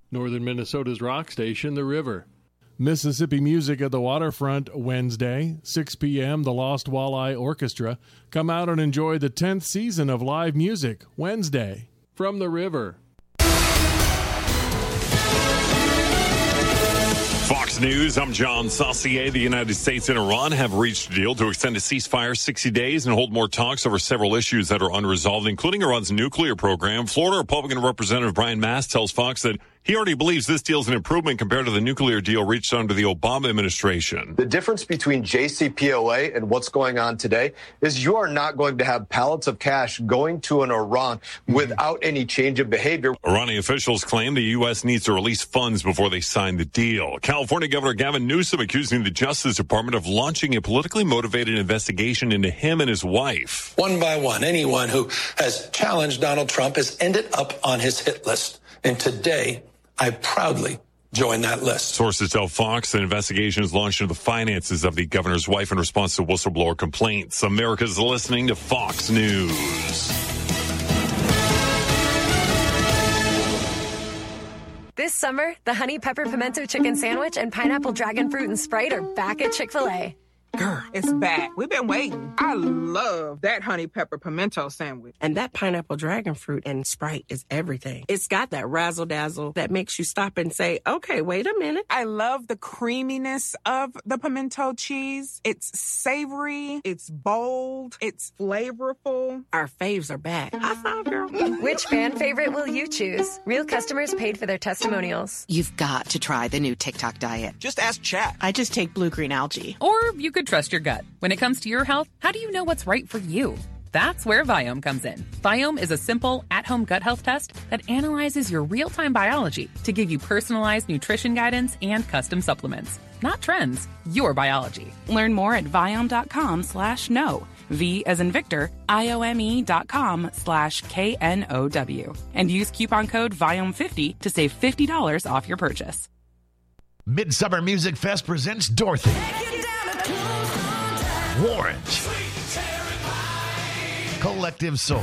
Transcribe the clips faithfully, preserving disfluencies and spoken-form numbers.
Northern Minnesota's rock station, The River. Mississippi Music at the Waterfront Wednesday, six p.m. The Lost Walleye Orchestra. Come out and enjoy the tenth season of live music Wednesday. From The River. Fox News, I'm John Saucier. The United States and Iran have reached a deal to extend a ceasefire sixty days and hold more talks over several issues that are unresolved, including Iran's nuclear program. Florida Republican Representative Brian Mast tells Fox that he already believes this deal is an improvement compared to the nuclear deal reached under the Obama administration. The difference between J C P O A and what's going on today is you are not going to have pallets of cash going to an Iran without any change of behavior. Iranian officials claim the U S needs to release funds before they sign the deal. California Governor Gavin Newsom accusing the Justice Department of launching a politically motivated investigation into him and his wife. One by one, anyone who has challenged Donald Trump has ended up on his hit list. And today, I proudly join that list. Sources tell Fox that investigation is launched into the finances of the governor's wife in response to whistleblower complaints. America's listening to Fox News. This summer, the Honey Pepper Pimento Chicken Sandwich and Pineapple Dragon Fruit and Sprite are back at Chick-fil-A. Girl, it's back. We've been waiting. I love that honey pepper pimento sandwich. And that pineapple dragon fruit and Sprite is everything. It's got that razzle-dazzle that makes you stop and say, okay, wait a minute. I love the creaminess of the pimento cheese. It's savory. It's bold. It's flavorful. Our faves are back. High five, girl. Which fan favorite will you choose? Real customers paid for their testimonials. You've got to try the new TikTok diet. Just ask Chat. I just take blue-green algae. Or you could trust your gut. When it comes to your health, how do you know what's right for you? That's where Viome comes in. Viome is a simple, at-home gut health test that analyzes your real-time biology to give you personalized nutrition guidance and custom supplements. Not trends, your biology. Learn more at Viome.com slash no. V as in Victor, I-O-M-E dot com slash K N O W. And use coupon code Viome fifty to save fifty dollars off your purchase. Midsummer Music Fest presents Dorothy, Warrant, Collective Soul,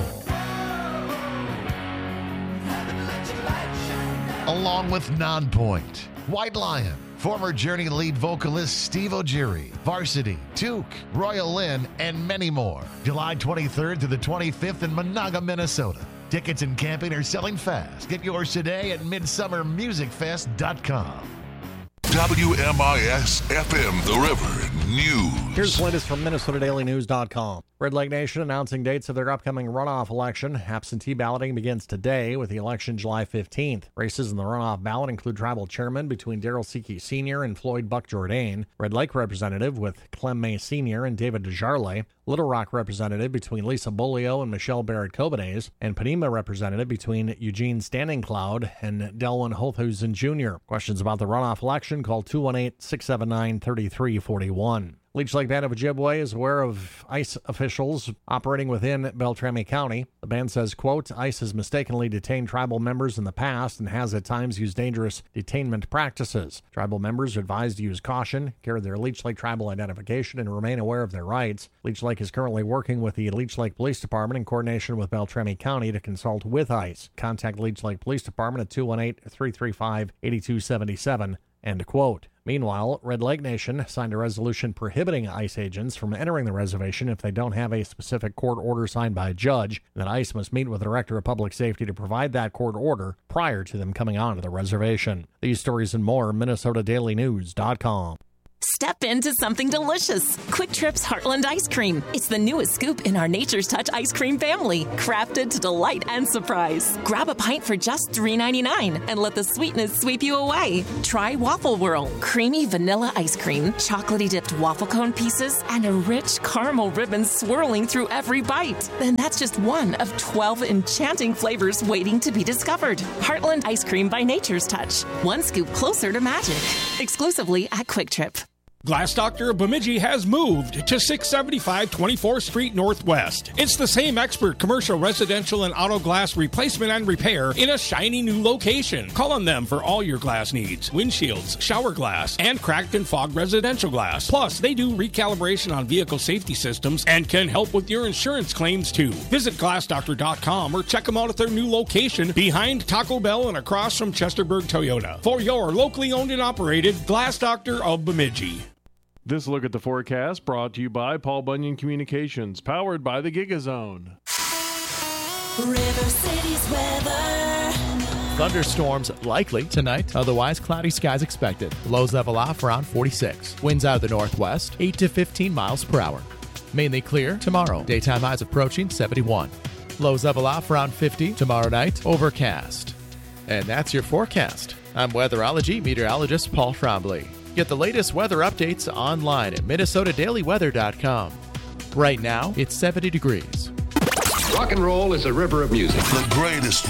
along with Nonpoint, White Lion, former Journey lead vocalist Steve O'Geary, Varsity, Took, Royal Lynn, and many more. July twenty-third to the twenty-fifth in Monaga, Minnesota. Tickets and camping are selling fast. Get yours today at midsummer music fest dot com. W M I S F M The River News. Here's the latest from Minnesota Daily News dot com. Red Lake Nation announcing dates of their upcoming runoff election. Absentee balloting begins today with the election July fifteenth. Races in the runoff ballot include tribal chairman between Daryl Seekey Senior and Floyd Buck Jourdain, Red Lake representative with Clem May Senior and David DeJarle, Little Rock representative between Lisa Bolio and Michelle Barrett-Cobanez, and Panema representative between Eugene Standing Cloud and Delwyn Holthusen Junior Questions about the runoff election, call two one eight, six seven nine, three three four one. Leech Lake Band of Ojibwe is aware of ICE officials operating within Beltrami County. The band says, quote, ICE has mistakenly detained tribal members in the past and has at times used dangerous detainment practices. Tribal members are advised to use caution, carry their Leech Lake tribal identification, and remain aware of their rights. Leech Lake is currently working with the Leech Lake Police Department in coordination with Beltrami County to consult with ICE. Contact Leech Lake Police Department at two one eight, three three five, eight two seven seven. End quote. Meanwhile, Red Lake Nation signed a resolution prohibiting ICE agents from entering the reservation if they don't have a specific court order signed by a judge, and that ICE must meet with the Director of Public Safety to provide that court order prior to them coming onto the reservation. These stories and more, Minnesota Daily News dot com. Step into something delicious. Quick Trip's Heartland Ice Cream. It's the newest scoop in our Nature's Touch ice cream family, crafted to delight and surprise. Grab a pint for just three ninety-nine and let the sweetness sweep you away. Try Waffle Whirl, creamy vanilla ice cream, chocolatey dipped waffle cone pieces, and a rich caramel ribbon swirling through every bite. Then that's just one of twelve enchanting flavors waiting to be discovered. Heartland Ice Cream by Nature's Touch. One scoop closer to magic. Exclusively at Quick Trip. Glass Doctor of Bemidji has moved to six seventy-five twenty-fourth Street Northwest. It's the same expert commercial, residential, and auto glass replacement and repair in a shiny new location. Call on them for all your glass needs. Windshields, shower glass, and cracked and fogged residential glass. Plus, they do recalibration on vehicle safety systems and can help with your insurance claims too. Visit glass doctor dot com or check them out at their new location behind Taco Bell and across from Chesterburg Toyota. For your locally owned and operated Glass Doctor of Bemidji. This look at the forecast brought to you by Paul Bunyan Communications, powered by the GigaZone. River City's weather. Thunderstorms likely tonight, otherwise cloudy skies expected. Lows level off around forty-six. Winds out of the northwest, eight to fifteen miles per hour. Mainly clear tomorrow. Daytime highs approaching seventy-one. Lows level off around fifty. Tomorrow night, overcast. And that's your forecast. I'm weatherology meteorologist Paul Trombley. Get the latest weather updates online at minnesota daily weather dot com. Right now, it's seventy degrees. Rock and roll is a river of music. The greatest